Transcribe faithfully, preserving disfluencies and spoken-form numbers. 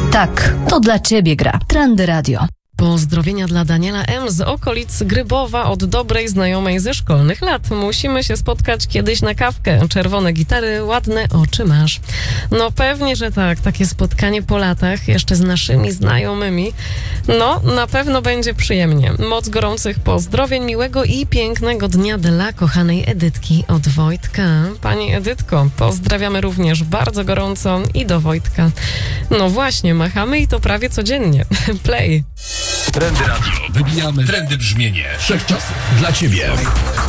Tak, to dla ciebie gra. Trendy Radio. Pozdrowienia dla Daniela M. z okolic Grybowa od dobrej znajomej ze szkolnych lat. Musimy się spotkać kiedyś na kawkę. Czerwone gitary, ładne oczy masz. No pewnie, że tak. Takie spotkanie po latach, jeszcze z naszymi znajomymi. No, na pewno będzie przyjemnie. Moc gorących pozdrowień, miłego i pięknego dnia dla kochanej Edytki od Wojtka. Pani Edytko, pozdrawiamy również bardzo gorąco i do Wojtka. No właśnie, machamy i to prawie codziennie. Play. Trendy Radio. Wybijamy trendy brzmienie wszechczasów dla ciebie.